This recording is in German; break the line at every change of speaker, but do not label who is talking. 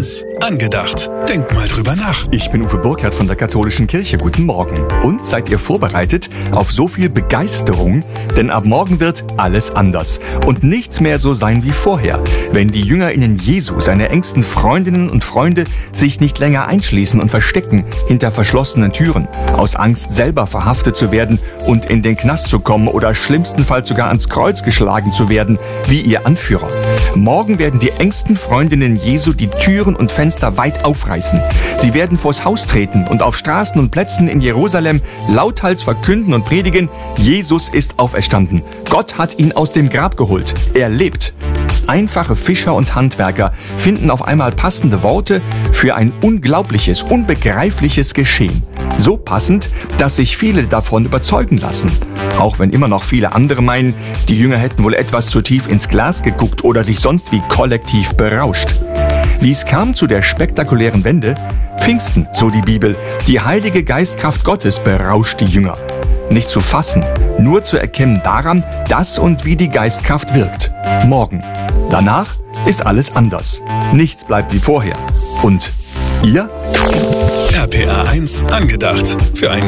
1 angedacht. Denkt mal drüber nach.
Ich bin Uwe Burkhardt von der Katholischen Kirche. Guten Morgen. Und seid ihr vorbereitet auf so viel Begeisterung? Denn ab morgen wird alles anders und nichts mehr so sein wie vorher. Wenn die JüngerInnen Jesu, seine engsten Freundinnen und Freunde, sich nicht länger einschließen und verstecken hinter verschlossenen Türen, aus Angst selber verhaftet zu werden und in den Knast zu kommen oder schlimmstenfalls sogar ans Kreuz geschlagen zu werden, wie ihr Anführer. Morgen werden die engsten Freundinnen Jesu die Türen und Fenster weit aufreißen. Sie werden vors Haus treten und auf Straßen und Plätzen in Jerusalem lauthals verkünden und predigen: Jesus ist auferstanden. Gott hat ihn aus dem Grab geholt. Er lebt. Einfache Fischer und Handwerker finden auf einmal passende Worte für ein unglaubliches, unbegreifliches Geschehen. So passend, dass sich viele davon überzeugen lassen. Auch wenn immer noch viele andere meinen, die Jünger hätten wohl etwas zu tief ins Glas geguckt oder sich sonst wie kollektiv berauscht. Wie es kam zu der spektakulären Wende? Pfingsten, so die Bibel. Die heilige Geistkraft Gottes berauscht die Jünger. Nicht zu fassen, nur zu erkennen daran, dass und wie die Geistkraft wirkt. Morgen. Danach ist alles anders. Nichts bleibt wie vorher. Und ihr?
RPA 1 angedacht. Für ein